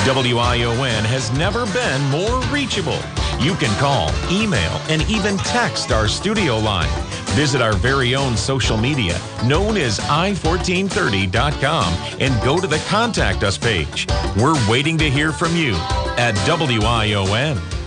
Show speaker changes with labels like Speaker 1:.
Speaker 1: WION has never been more reachable. You can call, email, and even text our studio line. Visit our very own social media, known as i1430.com, and go to the Contact Us page. We're waiting to hear from you at WION.